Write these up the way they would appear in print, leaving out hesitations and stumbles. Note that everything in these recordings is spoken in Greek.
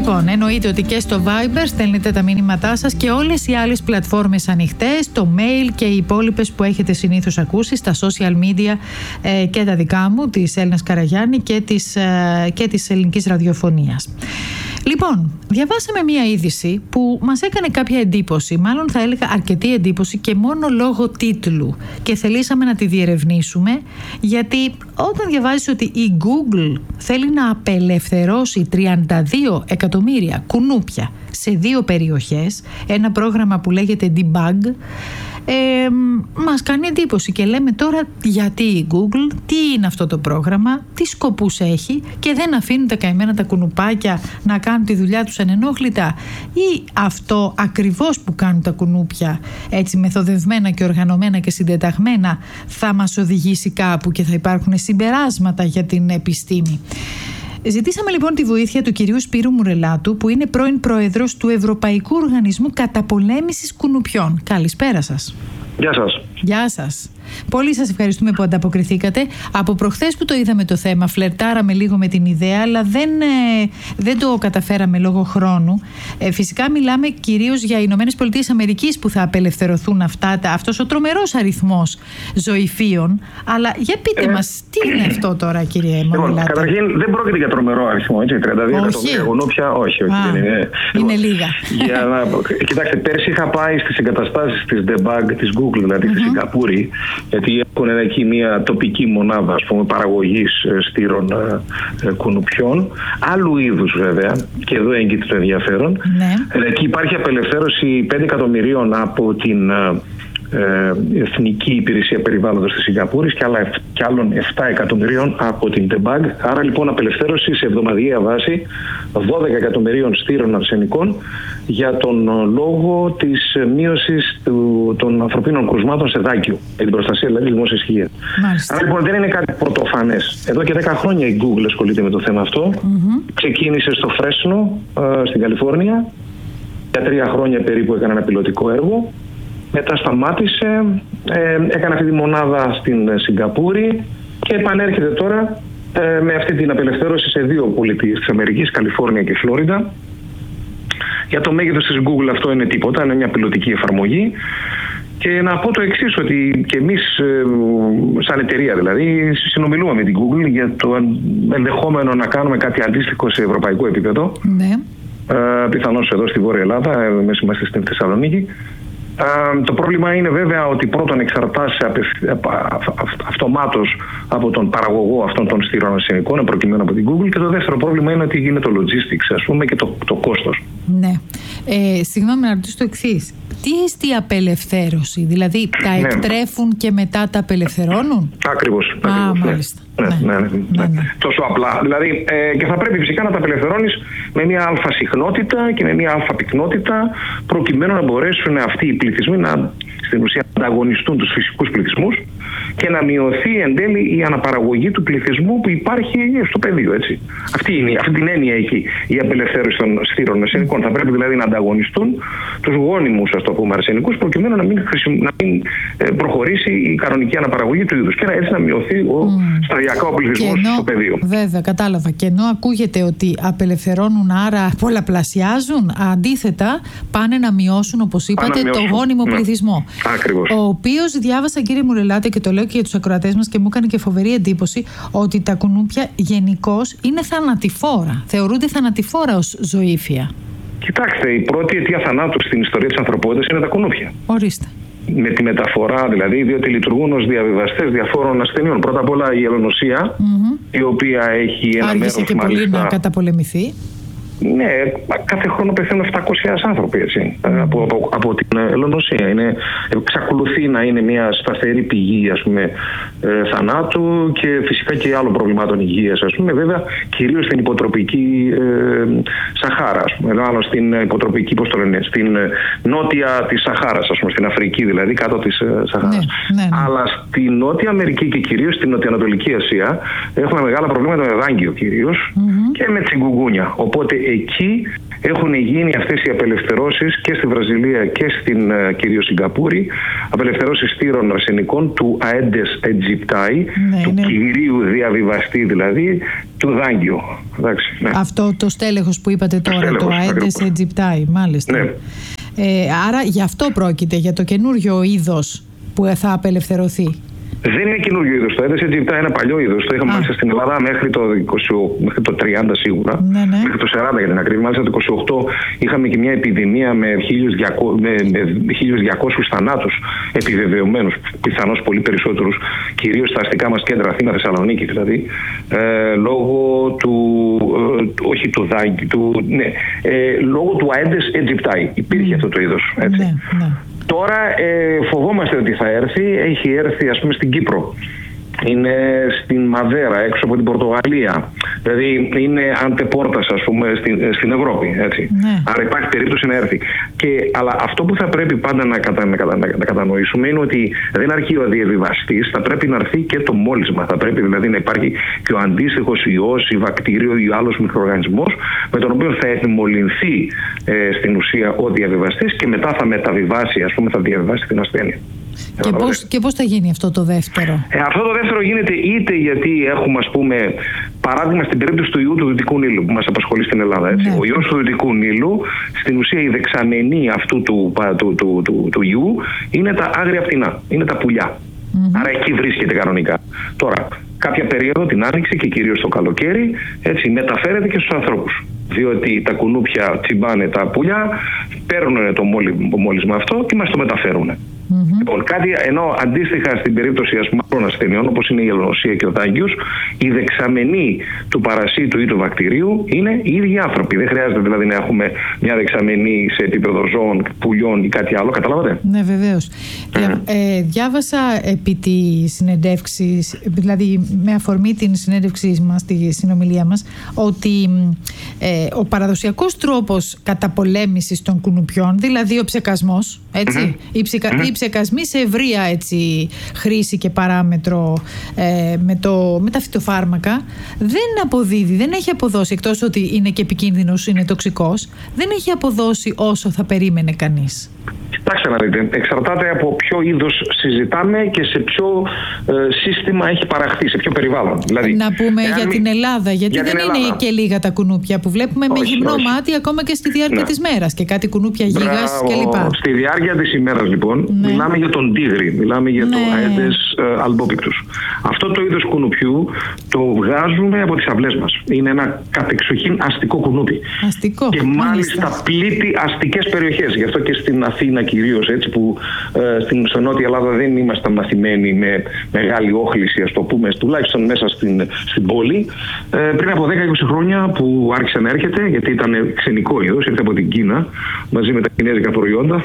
Λοιπόν, εννοείται ότι και στο Viber στέλνετε τα μήνυματά σας και όλες οι άλλες πλατφόρμες ανοιχτές, το mail και οι υπόλοιπες που έχετε συνήθως ακούσει στα social media και τα δικά μου, της Έλληνας Καραγιάννη και της ελληνικής ραδιοφωνίας. Λοιπόν, διαβάσαμε μία είδηση που μας έκανε κάποια εντύπωση, μάλλον θα έλεγα αρκετή εντύπωση και μόνο λόγω τίτλου, και θελήσαμε να τη διερευνήσουμε, γιατί όταν διαβάζεις ότι η Google θέλει να απελευθερώσει 32 εκατομμύρια κουνούπια σε 2 περιοχές, ένα πρόγραμμα που λέγεται Debug, μας κάνει εντύπωση και λέμε τώρα γιατί η Google, τι είναι αυτό το πρόγραμμα, τι σκοπούς έχει και δεν αφήνουν τα καημένα τα κουνουπάκια να κάνουν τη δουλειά τους ανενόχλητα, ή αυτό ακριβώς που κάνουν τα κουνούπια έτσι μεθοδευμένα και οργανωμένα και συντεταγμένα θα μας οδηγήσει κάπου και θα υπάρχουν συμπεράσματα για την επιστήμη. Ζητήσαμε λοιπόν τη βοήθεια του κυρίου Σπύρου Μουρελάτου, που είναι πρώην πρόεδρος του Ευρωπαϊκού Οργανισμού Καταπολέμησης Κουνουπιών. Καλησπέρα σας. Γεια σας. Γεια σας. Πολύ σας ευχαριστούμε που ανταποκριθήκατε. Από προχθές που το είδαμε το θέμα, φλερτάραμε λίγο με την ιδέα, αλλά δεν το καταφέραμε λόγω χρόνου. Φυσικά μιλάμε κυρίως για Ηνωμένες Πολιτείες Αμερικής που θα απελευθερωθούν αυτός ο τρομερός αριθμός ζωηφίων. Αλλά για πείτε μας, τι είναι αυτό τώρα, κύριε Μουρελάτη? Καταρχήν δεν πρόκειται για τρομερό αριθμό, έτσι, 32 εκατομμύρια κουνούπια, όχι, δεν είναι. Είναι λίγα. Κοιτάξτε, πέρσι είχα πάει στις εγκαταστάσεις της Debug, της Google, δηλαδή στη Σιγκαπούρη, γιατί έχουν εκεί μια τοπική μονάδα, ας πούμε, παραγωγής στήρων κουνουπιών, άλλου είδους βέβαια, και εδώ έγκυται το ενδιαφέρον. Ναι. Εκεί υπάρχει απελευθέρωση 5 εκατομμυρίων από την Εθνική Υπηρεσία Περιβάλλοντος της Σιγκαπούρης και άλλων 7 εκατομμυρίων από την Debug. Άρα λοιπόν απελευθέρωση σε εβδομαδιαία βάση 12 εκατομμυρίων στήρων αρσενικών για τον λόγο της μείωσης των ανθρωπίνων κρουσμάτων σε δάκιο, για την προστασία δηλαδή δημόσιας υγείας. Άρα λοιπόν δεν είναι κάτι πρωτοφανές. Εδώ και 10 χρόνια η Google ασχολείται με το θέμα αυτό. Ξεκίνησε στο Φρέσνο στην Καλιφόρνια. Για 3 χρόνια περίπου έκανε ένα πιλωτικό έργο. Μετά σταμάτησε, έκανε αυτή τη μονάδα στην Σιγκαπούρη και επανέρχεται τώρα με αυτή την απελευθέρωση σε 2 πολιτείες της Αμερικής, Καλιφόρνια και Φλόριντα. Για το μέγεθος της Google αυτό είναι τίποτα, είναι μια πιλωτική εφαρμογή. Και να πω το εξής, ότι και εμείς σαν εταιρεία δηλαδή συνομιλούμε με την Google για το ενδεχόμενο να κάνουμε κάτι αντίστοιχο σε ευρωπαϊκό επίπεδο. Ναι. Πιθανώς εδώ στη Βόρεια Ελλάδα, εμείς είμαστε στην Θεσσαλονίκη. Το πρόβλημα είναι βέβαια ότι πρώτον εξαρτάσαι αυτομάτως από τον παραγωγό αυτών των στήρων αρσενικών, προκειμένου από την Google, και το δεύτερο πρόβλημα είναι ότι γίνεται το logistics, ας πούμε, και το κόστος. Ναι. Συγγνώμη να ρωτήσω το εξής. Τι εστί απελευθέρωση, δηλαδή τα εκτρέφουν και μετά τα απελευθερώνουν? Ακριβώς. Μάλιστα. Ναι. Τόσο απλά. Δηλαδή, και θα πρέπει φυσικά να τα απελευθερώνεις με μια αλφα συχνότητα και με μια αλφα πυκνότητα, προκειμένου να μπορέσουν αυτοί οι πληθυσμοί να στην ουσία ανταγωνιστούν τους φυσικούς πληθυσμούς και να μειωθεί εν τέλει η αναπαραγωγή του πληθυσμού που υπάρχει στο πεδίο. Έτσι. Αυτή την έννοια έχει η απελευθέρωση των στήρων αρσενικών. Θα πρέπει δηλαδή να ανταγωνιστούν τους γόνιμους, ας το πούμε, αρσενικούς, προκειμένου να μην προχωρήσει η κανονική αναπαραγωγή του είδους και έτσι να μειωθεί σταδιακά ο πληθυσμός στο πεδίο. Βέβαια, κατάλαβα. Και ενώ ακούγεται ότι απελευθερώνουν, άρα πολλαπλασιάζουν, αντίθετα πάνε να μειώσουν, όπως είπατε, το γόνιμο πληθυσμό. Ακριβώς. Ο οποίος διάβασα, κύριε Μουρελάτη, και το λέω και για τους ακροατές μας και μου έκανε και φοβερή εντύπωση, ότι τα κουνούπια γενικώς είναι θανατηφόρα. Θεωρούνται θανατηφόρα ως ζωήφια. Κοιτάξτε, η πρώτη αιτία θανάτου στην ιστορία της ανθρωπότητας είναι τα κουνούπια. Ορίστε. Με τη μεταφορά δηλαδή, διότι λειτουργούν ως διαβιβαστές διαφόρων ασθενειών. Πρώτα απ' όλα η ελονοσία, η οποία έχει ένα μέρος άργησε και πολύ να καταπολεμηθεί. Ναι, κάθε χρόνο πεθαίνουν 700.000 άνθρωποι έτσι, από την ελονοσία. Εξακολουθεί να είναι μια σταθερή πηγή, ας πούμε, θανάτου και φυσικά και άλλων προβλημάτων υγείας, ας πούμε, βέβαια κυρίως στην υποτροπική Σαχάρα, ας πούμε, μάλλον στην υποτροπική, πώς το λένε, στην νότια της Σαχάρας, ας πούμε, στην Αφρική δηλαδή, κάτω της Σαχάρας. Ναι. Αλλά στην Νότια Αμερική και κυρίως στην Νοτιοανατολική Ασία έχουμε μεγάλα προβλήματα με δάγκιο κυρίως και με τσιγκουγούνια. Οπότε εκεί έχουν γίνει αυτές οι απελευθερώσεις και στη Βραζιλία και στην κυρίως Σιγκαπούρη, απελευθερώσεις στήρων αρσενικών του Aedes aegypti, του κυρίου διαβιβαστή δηλαδή, του δάγκιο. Εντάξει, ναι. Αυτό το στέλεχος που είπατε τώρα, το Aedes aegypti, μάλιστα. Ναι. Άρα γι' αυτό πρόκειται, για το καινούριο είδος που θα απελευθερωθεί. Δεν είναι καινούργιο είδος. Το Aedes aegypti είναι ένα παλιό είδος. Το είχαμε μάλιστα στην Ελλάδα μέχρι το 30 σίγουρα. Ναι. Μέχρι το 40 για την ακρίβεια. Μάλιστα το 28 είχαμε και μια επιδημία με 1.200 θανάτους επιβεβαιωμένους, πιθανώς πολύ περισσότερους, κυρίως στα αστικά μας κέντρα, Αθήνα, Θεσσαλονίκη δηλαδή, λόγω λόγω του Aedes aegypti. Υπήρχε αυτό το είδος. Έτσι. Ναι. Τώρα φοβόμαστε ότι θα έρθει. Έχει έρθει ας πούμε στην Κύπρο. Είναι στην Μαδέρα, έξω από την Πορτογαλία. Δηλαδή είναι αντεπόρτας ας πούμε στην Ευρώπη. Έτσι. Ναι. Άρα υπάρχει περίπτωση να έρθει. Αλλά αυτό που θα πρέπει πάντα να κατανοήσουμε είναι ότι δεν αρκεί ο διαβιβαστής, θα πρέπει να έρθει και το μόλισμα. Θα πρέπει δηλαδή να υπάρχει και ο αντίστοιχος ιός ή βακτήριο ή άλλος μικροοργανισμός με τον οποίο θα επιμολυνθεί στην ουσία ο διαβιβαστής και μετά θα μεταβιβάσει, ας πούμε, θα διαβιβάσει την ασθένεια. Και πώς θα γίνει αυτό το δεύτερο? Αυτό το δεύτερο γίνεται είτε γιατί έχουμε, ας πούμε, παράδειγμα στην περίπτωση του ιού του Δυτικού Νείλου που μας απασχολεί στην Ελλάδα. Έτσι. Ναι. Ο ιός του Δυτικού Νείλου, στην ουσία η δεξαμενή αυτού του ιού είναι τα άγρια πτηνά, είναι τα πουλιά. Άρα εκεί βρίσκεται κανονικά. Τώρα, κάποια περίοδο, την άνοιξη και κυρίως το καλοκαίρι, έτσι μεταφέρεται και στους ανθρώπους. Διότι τα κουνούπια τσιμπάνε τα πουλιά, παίρνουν το μόλισμα αυτό και μας το μεταφέρουν. Λοιπόν, ενώ αντίστοιχα στην περίπτωση άλλων ασθενειών, όπως είναι η ελονοσία και ο δάγκιος, η δεξαμενή του παρασίτου ή του βακτηρίου είναι οι ίδιοι άνθρωποι. Δεν χρειάζεται δηλαδή να έχουμε μια δεξαμενή σε επίπεδο ζώων, πουλιών ή κάτι άλλο. Καταλάβατε? Ναι, βεβαίως. Διάβασα επί τη συνεντεύξη, δηλαδή με αφορμή την συνέντευξή μας, τη συνομιλία μας, ότι ο παραδοσιακός τρόπος καταπολέμησης των κουνουπιών, δηλαδή ο ψεκασμός, έτσι, οι ψεκασμοί σε ευρεία έτσι, χρήση και παράμετρο με τα φυτοφάρμακα, δεν αποδίδει, δεν έχει αποδώσει, εκτός ότι είναι και επικίνδυνος, είναι τοξικός, δεν έχει αποδώσει όσο θα περίμενε κανείς. Κοιτάξτε να δείτε, εξαρτάται από ποιο είδος συζητάμε και σε ποιο σύστημα έχει παραχθεί, σε ποιο περιβάλλον. Δηλαδή, να πούμε για την Ελλάδα, γιατί δεν είναι και λίγα τα κουνούπια που βλέπουμε με γυμνό μάτι ακόμα και στη διάρκεια της μέρας και κάτι κουνούπια γίγας κλπ. Στη διάρκεια της ημέρας λοιπόν μιλάμε για τον τίγρη, μιλάμε για το Aedes albopictus. Αυτό το είδος κουνουπιού το βγάζουμε από τις αυλές μας. Είναι ένα κατεξοχήν αστικό κουνούπι. Αστικό. Και μάλιστα πλήττει αστικές περιοχές. Γι' αυτό και στην Αθήνα κυρίως, έτσι, που στην Νότια Ελλάδα δεν ήμασταν μαθημένοι με μεγάλη όχληση, ας το πούμε, τουλάχιστον μέσα στην πόλη. Πριν από 10-20 χρόνια που άρχισε να έρχεται, γιατί ήταν ξενικό είδος, ήρθε από την Κίνα μαζί με τα κινέζικα προϊόντα.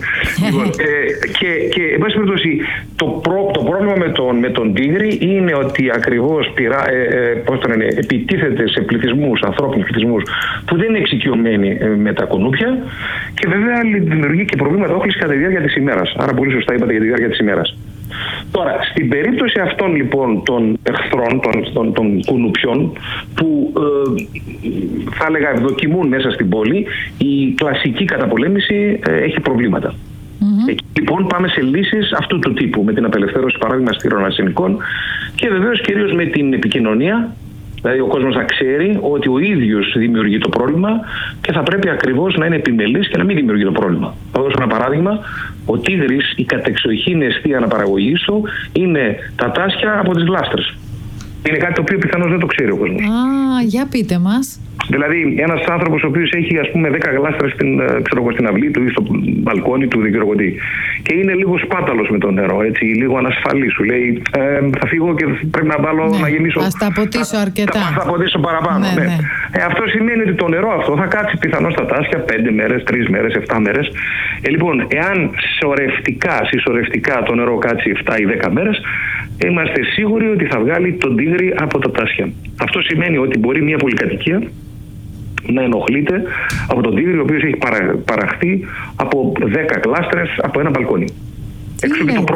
Και εν πάση περιπτώσει, το πρόβλημα με τον τίγρη είναι ότι ακριβώς επιτίθεται σε πληθυσμούς, ανθρώπινους πληθυσμούς που δεν είναι εξοικειωμένοι με τα κουνούπια και βέβαια δημιουργεί και προβλήματα όχλησης κατά τη διάρκεια της ημέρας. Άρα πολύ σωστά είπατε για τη διάρκεια της ημέρας. Τώρα, στην περίπτωση αυτών λοιπόν των εχθρών, των κουνουπιών που θα έλεγα ευδοκιμούν μέσα στην πόλη, η κλασική καταπολέμηση έχει προβλήματα. Εκεί λοιπόν πάμε σε λύσεις αυτού του τύπου, με την απελευθέρωση παράδειγμα στήρων αρσενικών και βεβαίως κυρίως με την επικοινωνία. Δηλαδή ο κόσμος θα ξέρει ότι ο ίδιος δημιουργεί το πρόβλημα και θα πρέπει ακριβώς να είναι επιμελής και να μην δημιουργεί το πρόβλημα. Θα δώσω ένα παράδειγμα. Ο τίγρης, η κατεξοχήν αιστεία αναπαραγωγής του είναι τα τάσια από τις γλάστρες. Είναι κάτι το οποίο πιθανώς δεν το ξέρει ο κόσμος. Για πείτε μας. Δηλαδή, ένας άνθρωπος ο οποίος έχει, ας πούμε, 10 γλάστρες στην αυλή του ή στο μπαλκόνι του, δεν ξέρω τι, και είναι λίγο σπάταλος με το νερό, έτσι, λίγο ανασφαλής. Σου λέει, θα φύγω και πρέπει να βάλω να γεμίσω. Ας τα ποτίσω αρκετά. Θα ποτίσω παραπάνω. Ναι. Αυτό σημαίνει ότι το νερό αυτό θα κάτσει πιθανώς στα τάσια 5 μέρες, 3 μέρες, 7 μέρες. Λοιπόν, εάν συσσωρευτικά το νερό κάτσει 7 ή 10 μέρες, είμαστε σίγουροι ότι θα βγάλει τον τίγρη από τα τάσια. Αυτό σημαίνει ότι μπορεί μια πολυκατοικία να ενοχλείται από τον τίγρη ο οποίος έχει παραχθεί από 10 γλάστρες από ένα μπαλκόνι. Έξω και το πρόβλημα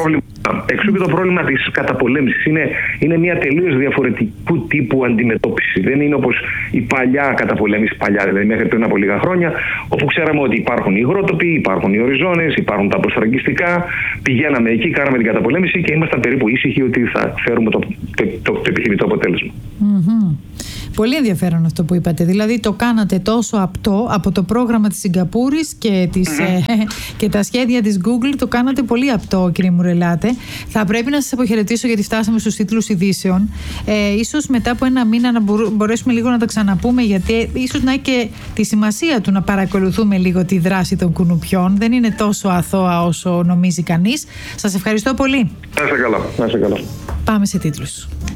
Εξού και το πρόβλημα της καταπολέμησης. Είναι μια τελείως διαφορετικού τύπου αντιμετώπιση. Δεν είναι όπως η παλιά καταπολέμηση, δηλαδή μέχρι πριν από λίγα χρόνια, όπου ξέραμε ότι υπάρχουν οι υγρότοποι, υπάρχουν οι οριζόνες, υπάρχουν τα αποστραγγιστικά. Πηγαίναμε εκεί, κάναμε την καταπολέμηση και ήμασταν περίπου ήσυχοι ότι θα φέρουμε το επιθυμητό αποτέλεσμα. Πολύ ενδιαφέρον αυτό που είπατε. Δηλαδή το κάνατε τόσο απτό από το πρόγραμμα της Σιγκαπούρης και τα σχέδια της Google. Το κάνατε πολύ απτό, κύριε Μουρελάτε. Θα πρέπει να σας αποχαιρετήσω γιατί φτάσαμε στους τίτλους ειδήσεων. Ίσως μετά από ένα μήνα να μπορέσουμε λίγο να τα ξαναπούμε, γιατί ίσως να έχει και τη σημασία του να παρακολουθούμε λίγο τη δράση των κουνουπιών. Δεν είναι τόσο αθώα όσο νομίζει κανείς. Σας ευχαριστώ πολύ. Να είστε καλά. Πάμε σε τίτλους.